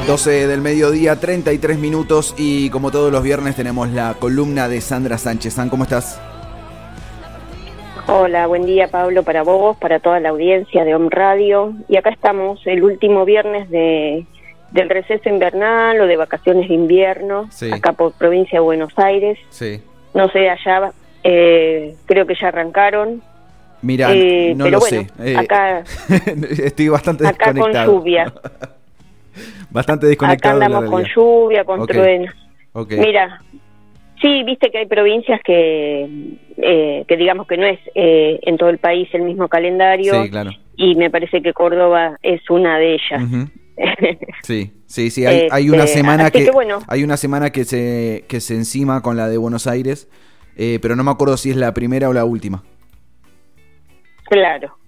12 del mediodía, 33 minutos y como todos los viernes tenemos la columna de Sandra Sánchez. San, ¿cómo estás? Hola, buen día Pablo, para vos, para toda la audiencia de Om Radio. Y acá estamos el último viernes del receso invernal o de vacaciones de invierno, sí. Acá por provincia de Buenos Aires. Sí. No sé, allá creo que ya arrancaron. Mira, no pero lo bueno, sé. Acá estoy bastante acá desconectado. con lluvia. Bastante desconectado. Acá andamos con lluvia, con truenos. Okay. Mira, sí, viste que hay provincias que digamos que no es en todo el país el mismo calendario. Sí, claro. Y me parece que Córdoba es una de ellas. Uh-huh. Sí, hay una semana hay una semana que se encima con la de Buenos Aires, pero no me acuerdo si es la primera o la última. Claro.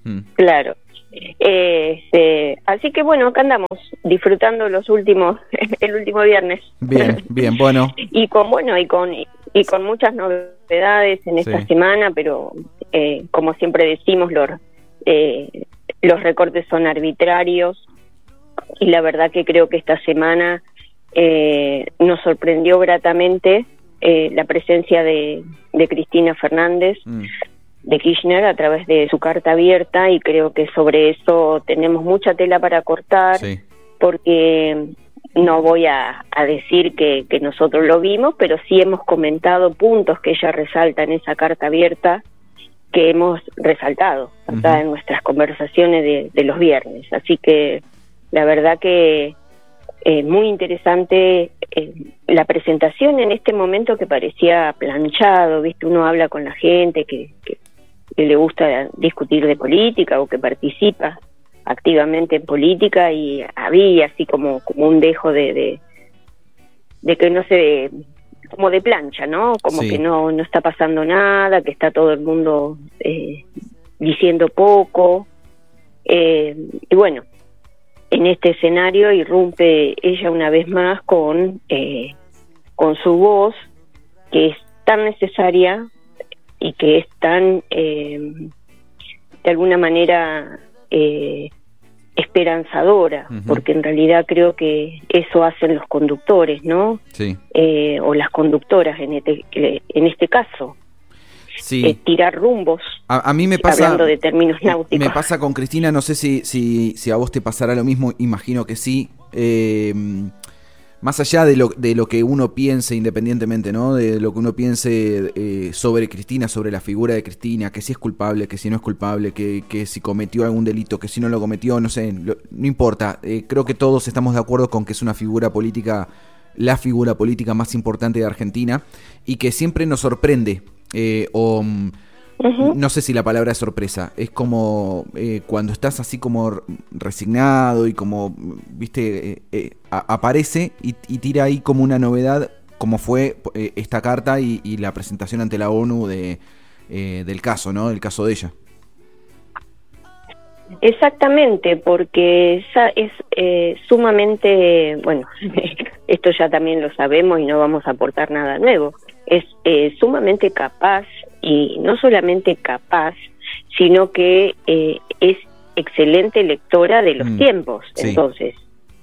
Así que bueno, acá andamos disfrutando el último viernes. Bien, bueno. Y con muchas novedades en esta semana, pero como siempre decimos, los recortes son arbitrarios y la verdad que creo que esta semana nos sorprendió gratamente la presencia de Cristina Fernández. De Kirchner a través de su carta abierta, y creo que sobre eso tenemos mucha tela para cortar, sí. Porque no voy a decir que nosotros lo vimos, pero sí hemos comentado puntos que ella resalta en esa carta abierta que hemos resaltado acá en nuestras conversaciones de los viernes. Así que la verdad que muy interesante la presentación en este momento, que parecía planchado, ¿viste? Uno habla con la gente que le gusta discutir de política o que participa activamente en política, y había así como un dejo de que no sé, como de plancha, ¿no? Como sí. Que no está pasando nada, que está todo el mundo diciendo poco, y bueno, en este escenario irrumpe ella una vez más con su voz, que es tan necesaria y que es tan, de alguna manera, esperanzadora, porque en realidad creo que eso hacen los conductores, ¿no? Sí. O las conductoras en este caso. Sí. Tirar rumbos. A mí me pasa, hablando de términos náuticos. Me pasa con Cristina, no sé si a vos te pasará lo mismo, imagino que sí. Más allá de lo que uno piense, independientemente, ¿no? De lo que uno piense sobre Cristina, sobre la figura de Cristina, que si es culpable, que si no es culpable, que si cometió algún delito, que si no lo cometió, no sé, no importa. Creo que todos estamos de acuerdo con que es una figura política, la figura política más importante de Argentina, y que siempre nos sorprende, no sé si la palabra es sorpresa, es como cuando estás así como resignado y como, viste, aparece y tira ahí como una novedad, como fue esta carta y la presentación ante la ONU del caso, ¿no? El caso de ella. Exactamente, porque es sumamente, bueno, esto ya también lo sabemos y no vamos a aportar nada nuevo, es sumamente capaz. Y no solamente capaz, sino que es excelente lectora de los tiempos. Sí. Entonces,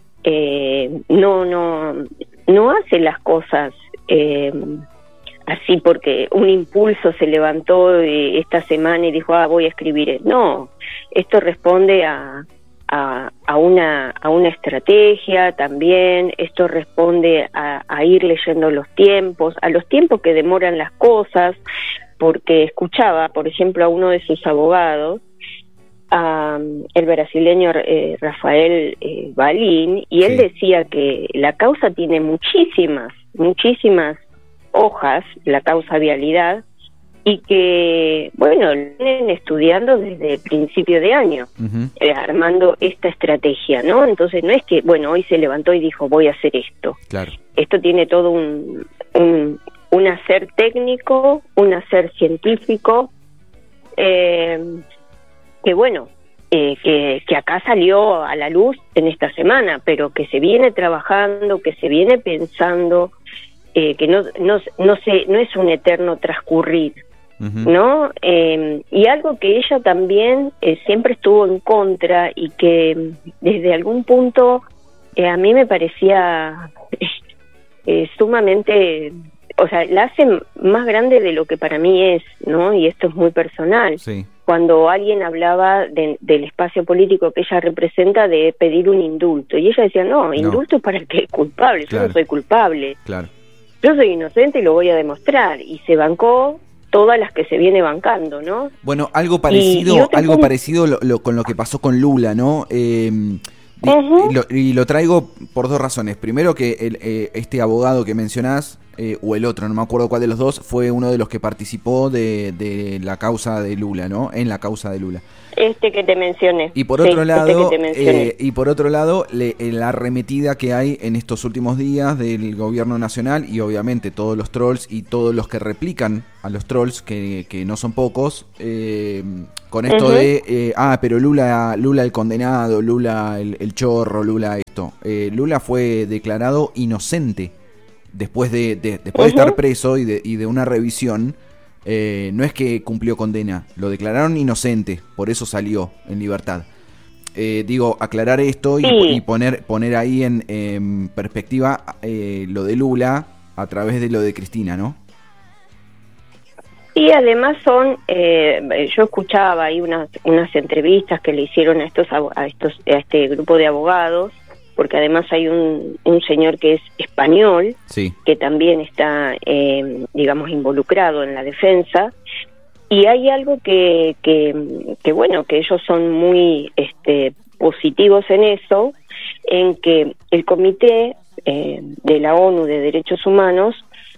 no hace las cosas así porque un impulso se levantó esta semana y dijo, voy a escribir. No, esto responde a una estrategia también. Esto responde a ir leyendo los tiempos, a los tiempos que demoran las cosas, porque escuchaba, por ejemplo, a uno de sus abogados, el brasileño Rafael Balin, y él decía que la causa tiene muchísimas hojas, la causa vialidad, y que, bueno, vienen estudiando desde el principio de año, armando esta estrategia, ¿no? Entonces no es que, bueno, hoy se levantó y dijo, voy a hacer esto. Claro. Esto tiene todo un hacer técnico, un hacer científico, que bueno, que acá salió a la luz en esta semana, pero que se viene trabajando, que se viene pensando, que no es un eterno transcurrir, ¿no? Y algo que ella también siempre estuvo en contra, y que desde algún punto a mí me parecía sumamente, o sea, la hacen más grande de lo que para mí es, ¿no? Y esto es muy personal. Sí. Cuando alguien hablaba del espacio político que ella representa, de pedir un indulto, y ella decía, no, indulto es para el que es culpable, claro. Yo no soy culpable, claro. Yo soy inocente y lo voy a demostrar, y se bancó todas las que se viene bancando, ¿no? Bueno, algo parecido, con lo que pasó con Lula, ¿no? Y lo traigo por dos razones. Primero, que este abogado que mencionás, o el otro, no me acuerdo cuál de los dos, fue uno de los que participó de la causa de Lula, ¿no? En la causa de Lula. Este que te mencioné. Y por otro lado, la arremetida que hay en estos últimos días del gobierno nacional, y obviamente todos los trolls y todos los que replican a los trolls, que no son pocos, con esto de, pero Lula el condenado, Lula el chorro, Lula esto. Lula fue declarado inocente después de estar preso y de una revisión. No es que cumplió condena, lo declararon inocente, por eso salió en libertad. Aclarar esto y poner ahí en perspectiva lo de Lula a través de lo de Cristina, ¿no? Y además yo escuchaba ahí unas entrevistas que le hicieron a este grupo de abogados, porque además hay un señor que es español, sí, que también está, involucrado en la defensa, y hay algo que bueno, que ellos son muy positivos en eso, en que el Comité de la ONU de Derechos Humanos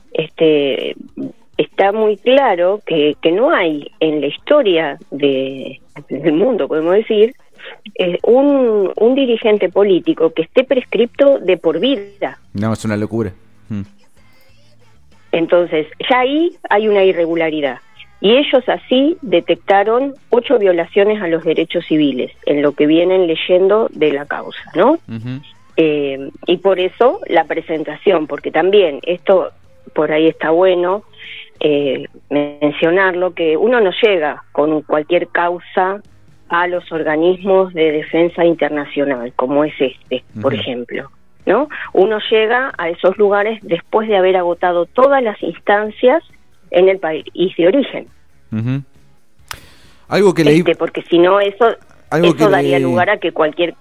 está muy claro que no hay en la historia del mundo, podemos decir, un dirigente político que esté prescripto de por vida. No, es una locura. Entonces, ya ahí hay una irregularidad. Y ellos así detectaron 8 violaciones a los derechos civiles, en lo que vienen leyendo de la causa, ¿no? Y por eso la presentación, porque también esto, por ahí está bueno mencionarlo, que uno no llega con cualquier causa a los organismos de defensa internacional, como es por ejemplo, ¿no? Uno llega a esos lugares después de haber agotado todas las instancias en el país de origen. Algo que leí, porque si no eso daría lugar a que cualquier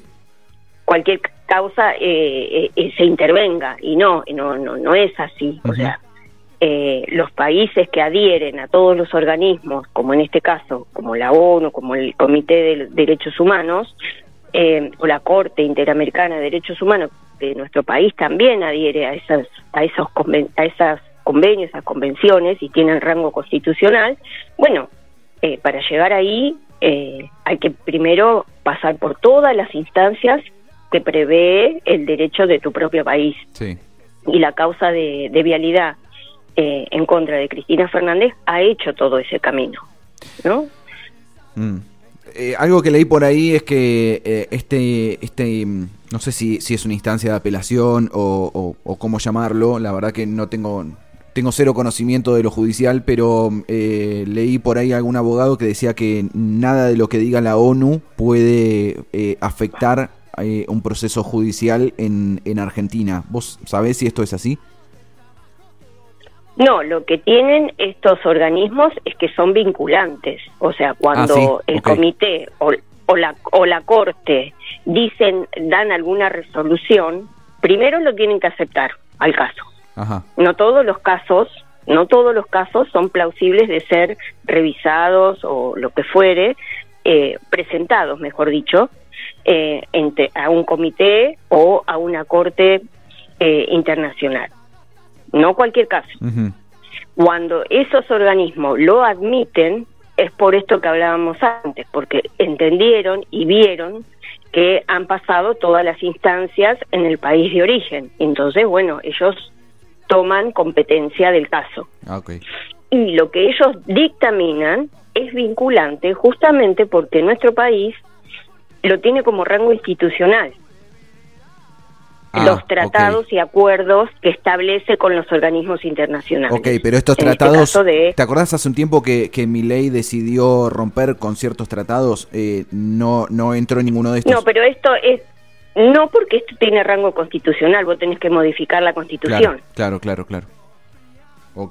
causa se intervenga, y no es así. O sea, los países que adhieren a todos los organismos, como en este caso, como la ONU, como el Comité de Derechos Humanos, o la Corte Interamericana de Derechos Humanos, que nuestro país también adhiere a esos convenios, esas convenciones, y tienen rango constitucional. Bueno, para llegar ahí hay que primero pasar por todas las instancias que prevé el derecho de tu propio país. Sí. Y la causa de vialidad en contra de Cristina Fernández ha hecho todo ese camino, ¿no? Algo que leí por ahí es que no sé si es una instancia de apelación o cómo llamarlo, la verdad que no tengo cero conocimiento de lo judicial, pero leí por ahí algún abogado que decía que nada de lo que diga la ONU puede afectar un proceso judicial en Argentina. ¿Vos sabés si esto es así? No, lo que tienen estos organismos es que son vinculantes. O sea, cuando el comité o la corte dan alguna resolución, primero lo tienen que aceptar al caso. Ajá. No todos los casos son plausibles de ser revisados o lo que fuere, presentados, mejor dicho, a un comité o a una corte internacional. No cualquier caso. Cuando esos organismos lo admiten, es por esto que hablábamos antes, porque entendieron y vieron que han pasado todas las instancias en el país de origen. Entonces, bueno, ellos toman competencia del caso. Okay. Y lo que ellos dictaminan es vinculante justamente porque nuestro país lo tiene como rango institucional. Los tratados y acuerdos que establece con los organismos internacionales. Ok, pero estos tratados, ¿te acordás hace un tiempo que Milei decidió romper con ciertos tratados? No entró en ninguno de estos. No, pero esto es No, porque esto tiene rango constitucional, vos tenés que modificar la Constitución. Claro. Ok.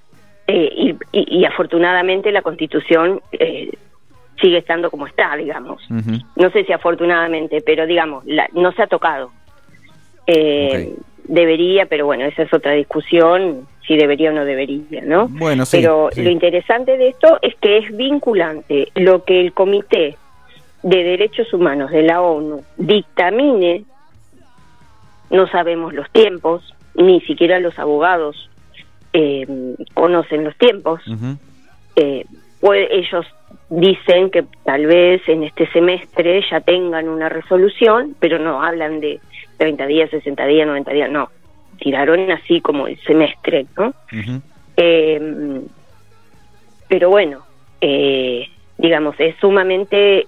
Y afortunadamente la Constitución sigue estando como está, digamos. Uh-huh. No sé si afortunadamente, pero digamos, no se ha tocado. Okay. Debería, pero bueno, esa es otra discusión, si debería o no debería, ¿no? Bueno, sí. Pero sí. Lo interesante de esto es que es vinculante. Lo que el Comité de Derechos Humanos de la ONU dictamine, no sabemos los tiempos, ni siquiera los abogados conocen los tiempos. Uh-huh. Ellos dicen que tal vez en este semestre ya tengan una resolución, pero no hablan de 30 días, 60 días, 90 días, no. Tiraron así como el semestre, ¿no? Uh-huh. Pero bueno, digamos, es sumamente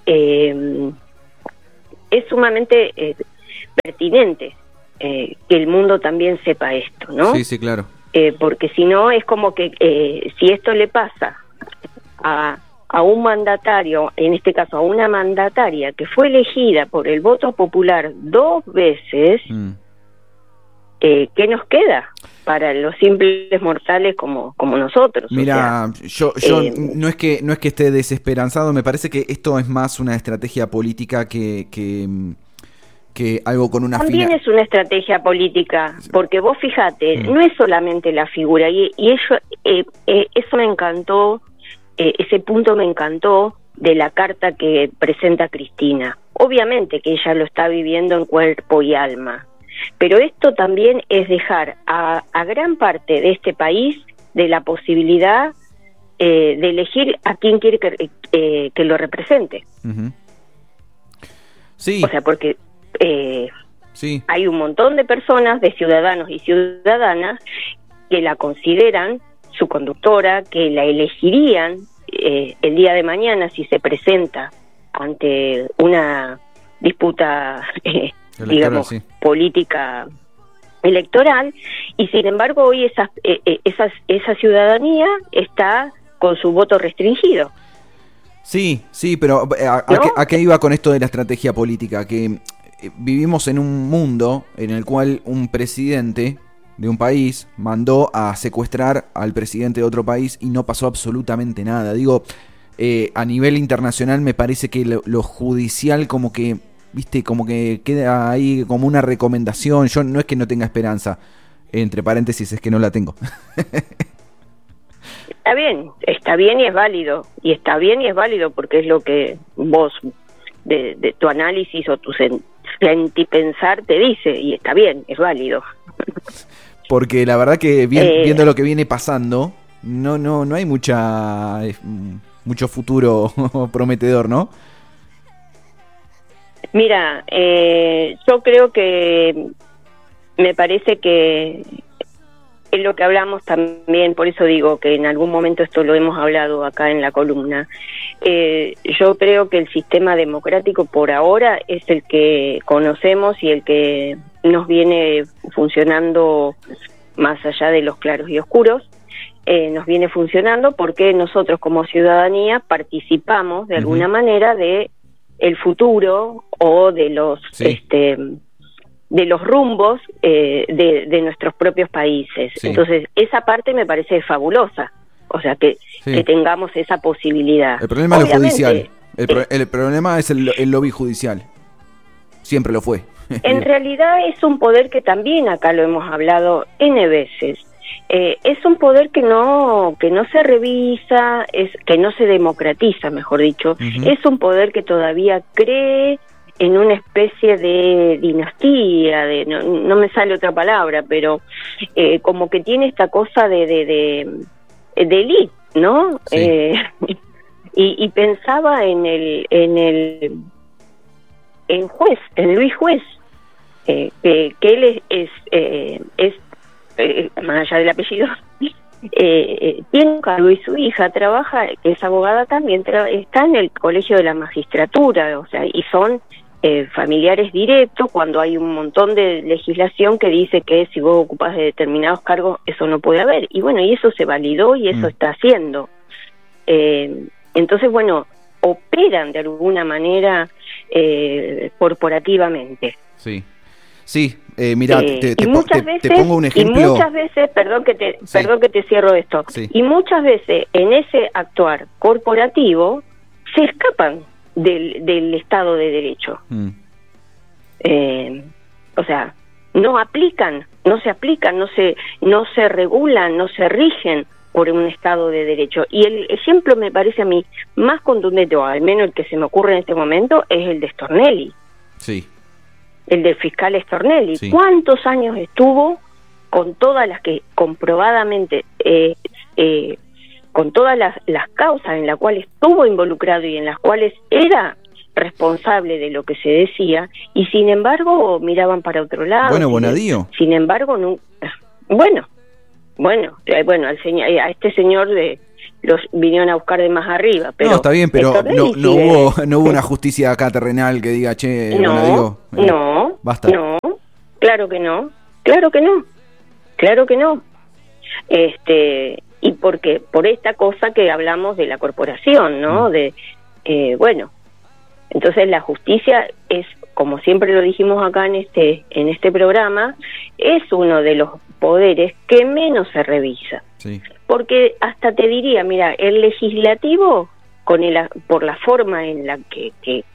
pertinente que el mundo también sepa esto, ¿no? Sí, claro. Porque si no, es como que si esto le pasa a un mandatario, en este caso a una mandataria que fue elegida por el voto popular 2 veces, ¿qué nos queda para los simples mortales como nosotros? Mira, o sea, yo no es que esté desesperanzado, me parece que esto es más una estrategia política que algo con una también es una estrategia política, porque vos fíjate, no es solamente la figura, y eso me encantó. Ese punto me encantó de la carta que presenta Cristina. Obviamente que ella lo está viviendo en cuerpo y alma, pero esto también es dejar a gran parte de este país de la posibilidad de elegir a quien quiere que lo represente. Uh-huh. Sí. O sea, porque sí. hay un montón de personas, de ciudadanos y ciudadanas, que la consideran su conductora, que la elegirían el día de mañana si se presenta ante una disputa, digamos, sí, política electoral, y sin embargo hoy esa ciudadanía está con su voto restringido. Sí, pero ¿a qué iba con esto de la estrategia política? Que vivimos en un mundo en el cual un presidente de un país mandó a secuestrar al presidente de otro país y no pasó absolutamente nada. Digo, a nivel internacional me parece que lo judicial como que, viste, como que queda ahí como una recomendación. Yo no es que no tenga esperanza, entre paréntesis es que no la tengo. Está bien y es válido, porque es lo que vos de tu análisis o tu sentipensar te dice, y está bien, es válido. Porque la verdad que viendo lo que viene pasando, no hay mucho futuro prometedor, ¿no? Mira, yo creo que me parece que es lo que hablamos también, por eso digo que en algún momento esto lo hemos hablado acá en la columna. Yo creo que el sistema democrático por ahora es el que conocemos y el que nos viene funcionando más allá de los claros y oscuros. Nos viene funcionando porque nosotros como ciudadanía participamos de alguna manera de el futuro o de los de los rumbos de nuestros propios países. Sí. Entonces, esa parte me parece fabulosa. O sea, que tengamos esa posibilidad. El problema es lo judicial. El problema es el lobby judicial. Siempre lo fue. En realidad es un poder que también acá lo hemos hablado N veces. Es un poder que no se revisa, que no se democratiza, mejor dicho. Es un poder que todavía cree en una especie de dinastía, no me sale otra palabra, pero como que tiene esta cosa de élite, ¿no? Sí. Y pensaba en Luis Juez, que él es más allá del apellido, tiene un cargo y su hija trabaja, que es abogada también, está en el colegio de la magistratura, o sea, y son familiares directos cuando hay un montón de legislación que dice que si vos ocupás de determinados cargos eso no puede haber, y bueno, y eso se validó y eso está haciendo. Entonces, bueno, operan de alguna manera corporativamente. Sí. Sí, mira, te pongo un ejemplo. Y muchas veces, perdón que te cierro esto, sí. Y muchas veces en ese actuar corporativo se escapan del Estado de Derecho. O sea, no se aplican, no se regulan, no se rigen por un Estado de Derecho. Y el ejemplo me parece a mí más contundente, o al menos el que se me ocurre en este momento, es el de Stornelli. Sí. El del fiscal Stornelli. Sí. ¿Cuántos años estuvo con todas las que comprobadamente, con todas las causas en las cuales estuvo involucrado y en las cuales era responsable de lo que se decía, y sin embargo miraban para otro lado? Bueno, Bonadío. Sin embargo, no, bueno, a este señor los vinieron a buscar de más arriba, pero no, está bien, pero no hubo una justicia acá terrenal que diga, che, Bonadío, basta. No, claro que no. ¿Y por qué? Por esta cosa que hablamos de la corporación, ¿no? Entonces la justicia es, como siempre lo dijimos acá en este programa, es uno de los poderes que menos se revisa. Sí. Porque hasta te diría, mira, el legislativo, por la forma en la que